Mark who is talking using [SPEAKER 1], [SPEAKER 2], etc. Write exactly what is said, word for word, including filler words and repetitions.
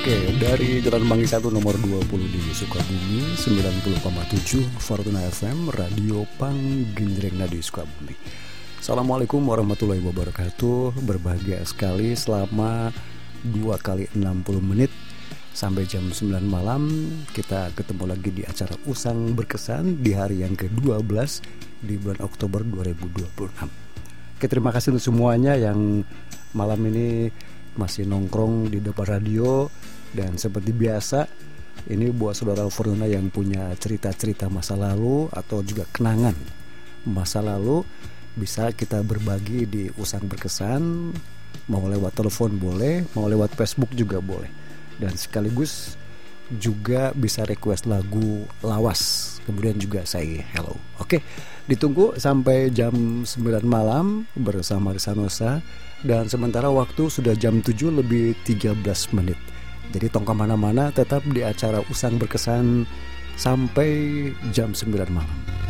[SPEAKER 1] Oke, dari Jalan Manggi satu nomor dua puluh di Sukabumi, sembilan puluh koma tujuh Fortuna F M, Radio Panggenjreng Nadi Sukabumi. Assalamualaikum warahmatullahi wabarakatuh. Berbahagia sekali selama dua kali enam puluh menit sampai jam sembilan malam kita ketemu lagi di acara Usang Berkesan di hari yang kedua belas di bulan Oktober dua ribu dua puluh enam. Oke, terima kasih untuk semuanya yang malam ini masih nongkrong di depan radio. Dan seperti biasa, ini buat saudara Fortuna yang punya cerita-cerita masa lalu atau juga kenangan masa lalu, bisa kita berbagi di Usang Berkesan. Mau lewat telepon boleh, mau lewat Facebook juga boleh. Dan sekaligus juga bisa request lagu lawas, kemudian juga say hello. Oke, ditunggu sampai jam sembilan malam bersama Risanosa. Dan sementara waktu sudah jam tujuh lebih tiga belas menit. Jadi tong kemana-mana, tetap di acara Usang Berkesan sampai jam sembilan malam.